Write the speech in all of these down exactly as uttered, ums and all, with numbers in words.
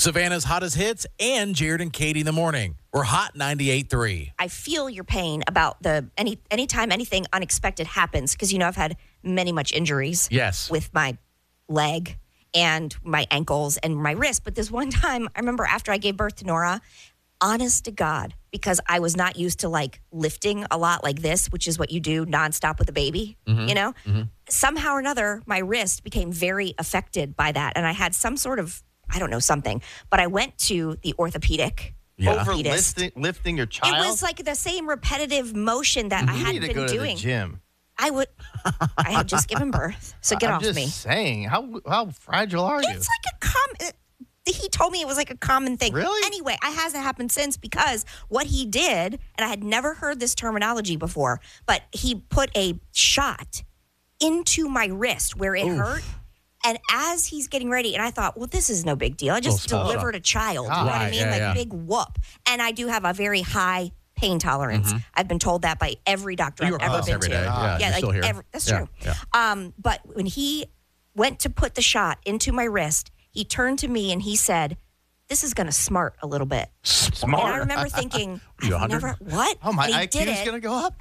Savannah's hottest hits and Jared and Katie in the morning. We're hot ninety-eight point three. I feel your pain about the any anytime anything unexpected happens, because you know I've had many much injuries. Yes. With my leg and my ankles and my wrist. But this one time, I remember after I gave birth to Nora, honest to God, because I was not used to like lifting a lot like this, which is what you do nonstop with a baby, Mm-hmm. you know? Mm-hmm. Somehow or another, my wrist became very affected by that. And I had some sort of, I don't know, something. But I went to the orthopedic. Yeah. Over orthopedist. lifting, lifting your child? It was like the same repetitive motion that I you hadn't need to been go to doing. the gym. I would. I had just given birth, so get I'm off just me. saying, how how fragile are you? It's like a common. He told me it was like a common thing. Really? Anyway, it hasn't happened since, because what he did, and I had never heard this terminology before, but he put a shot into my wrist where it Oof. hurt. And as he's getting ready, and I thought, well, this is no big deal. I just Little small delivered a child. You know God. what I Right, mean? yeah, like yeah. big whoop. And I do have a very high pain tolerance. I've been told that by every doctor You I've work ever with us been every to. day. Yeah, you're like still here. every- that's Yeah, true. yeah. Um, but when he went to put the shot into my wrist, he turned to me and he said, "This is going to smart a little bit." And I remember thinking, You I've one hundred? never, what? Oh, my And he I Q did is it. going to go up?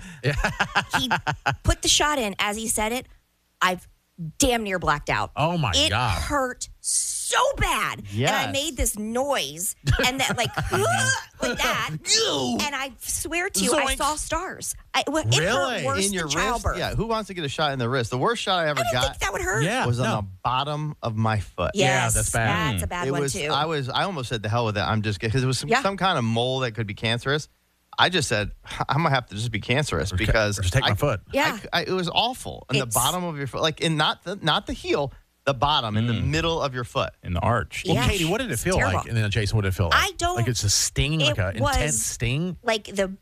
He put the shot in. As he said it, I've damn near blacked out. Oh, my it God. hurt so bad. And I Yes. made this noise and that like with that. And I swear to you, I Zoinks. saw stars. I, it hurt Really? worse In your than wrist? childbirth. Yeah, who wants to get a shot in the wrist? The worst shot I ever I don't got think that would hurt. Yeah. was on no. the bottom of my foot. Yeah, Yes, that's bad. That's a bad it one was. too. I was. I almost said the hell with it. I'm just because it was some, Yeah. some kind of mole that could be cancerous. I just said I'm gonna have to just be cancerous Or ta- because or just take I, my foot. Yeah. I, I, it was awful. In the It's- bottom of your foot, like in not the not the heel, the bottom, in the middle of your foot. In the arch. Well, Yeah. Katie, what did it feel terrible. like? And then Jason, what did it feel like? I don't- Like it's a sting, like it an was- intense sting? like the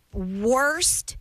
worst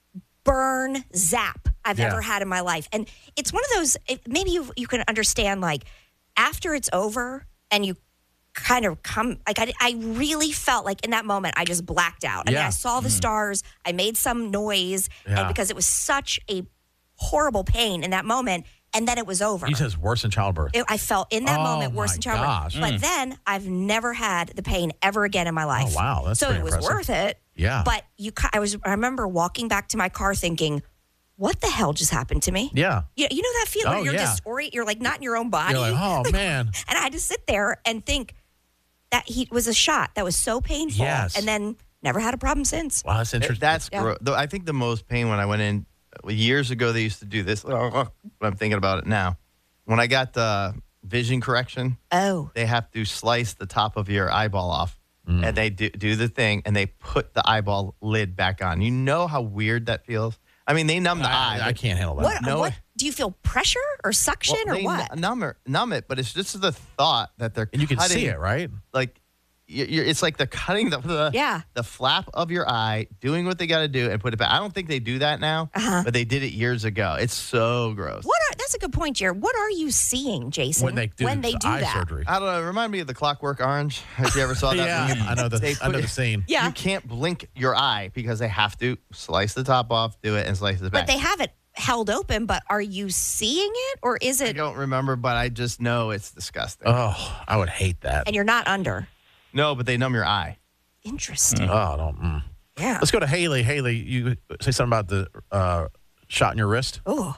burn zap I've Yeah. ever had in my life. And it's one of those, it, maybe you, you can understand, like, after it's over and you kind of come, like, I, I really felt like in that moment, I just blacked out. I mean, Yeah. I saw the stars, I made some noise, Yeah. and because it was such a horrible pain in that moment, and then it was over. You said it's worse than childbirth. It- I felt in that Oh, moment worse my than childbirth. gosh. But then I've never had the pain ever again in my life. Oh, wow. That's so pretty it was impressive. worth it. Yeah. But you, ca- I was. I remember walking back to my car thinking, "What the hell just happened to me?" yeah. You, you know that feeling? Oh, you're yeah. disori- You're like not in your own body. You're like, oh, man. And I had to sit there and think that he was a shot that was so painful. Yes. And then never had a problem since. Wow, that's interesting. That's Yeah. gro- though I think the most pain when I went in years ago. They used to do this. But I'm thinking about it now. When I got the vision correction, Oh. they have to slice the top of your eyeball off. Mm. And they do, do the thing, and they put the eyeball lid back on. You know how weird that feels? I mean, they numb the eye. I, I can't handle that. What? No. What? Do you feel pressure or suction Well, or they what? n- numb it, numb it, but it's just the thought that they're And you can cutting, see it, right? Like, you you're, it's like they're cutting the the, Yeah. the flap of your eye, doing what they got to do, and put it back. I don't think they do that now, Uh-huh. but they did it years ago. It's so gross. What are? That's a good point, Jared. What are you seeing, Jason? When they do, when they the do eye that? surgery. I don't know. Remind me of the Clockwork Orange. If you ever saw that, yeah, movie. I know the They I know put- the scene. Yeah. You can't blink your eye because they have to slice the top off, do it, and slice it back. But they have it held open. But are you seeing it, or is I it? don't remember, but I just know it's disgusting. Oh, I would hate that. And you're not under. no, but they numb your eye. Interesting. Oh, I don't. Mm. Yeah. Let's go to Haley. Haley, you say something about the uh, shot in your wrist? Oh.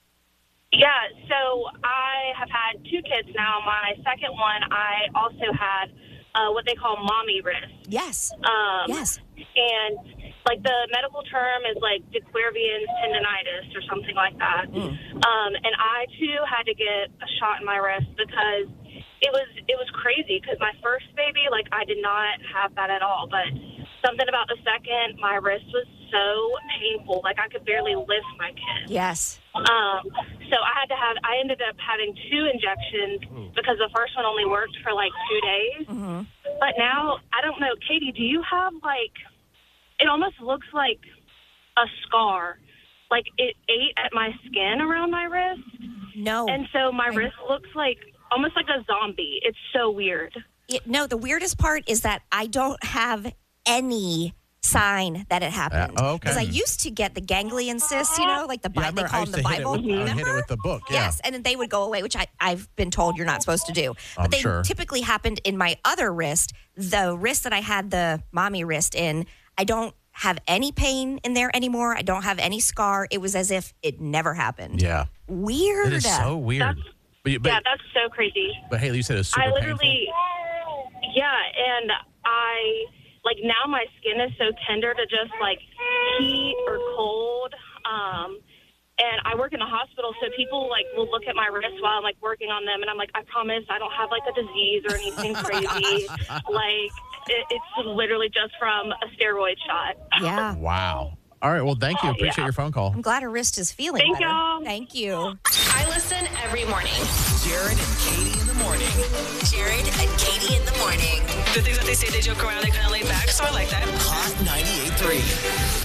Yeah, so I have had two kids now. My second one, I also had uh, what they call mommy wrist. Yes. Um, Yes. And, like, the medical term is, like, de Quervain's tendonitis or something like that. Mm. Um, and I, too, had to get a shot in my wrist because it was it was crazy because my first baby, like, I did not have that at all. But something about the second, my wrist was so painful. Like, I could barely lift my kid. Yes. Um, so I had to have, I ended up having two injections because the first one only worked for like two days. Mm-hmm. But now, I don't know, Katie, do you have like, it almost looks like a scar. Like it ate at my skin around my wrist. No. And so my I- wrist looks like, almost like a zombie. It's so weird. It, no, the weirdest part is that I don't have any sign that it happened. Uh, okay. Because I used to get the ganglion cysts, you know, like the Yeah, I Bi- they remember I call used them the to hit it Bible. with- I would hit it Remember? with the book, yeah. Yes, and then they would go away, which I, I've been told you're not supposed to do. But I'm they sure. typically happened in my other wrist, the wrist that I had the mommy wrist in. I don't have any pain in there anymore. I don't have any scar. It was as if it never happened. Yeah. Weird. It is so weird. That's- But, you- but, yeah, that's so crazy. but Haley, you said it's super I painful. literally, yeah, and I, like, now my skin is so tender to just, like, heat or cold. Um, and I work in a hospital, so people, like, will look at my wrist while I'm, like, working on them. And I'm like, I promise I don't have, like, a disease or anything crazy. Like, it, it's literally just from a steroid shot. Yeah. Wow. All right. Well, thank you. Appreciate Yeah. your phone call. I'm glad her wrist is feeling Thank better. y'all. Thank you. I listen every morning. Jared and Katie in the morning. Jared and Katie in the morning. The things that they say they joke around, they kind of laid back, so I like that. Hot ninety-eight point three.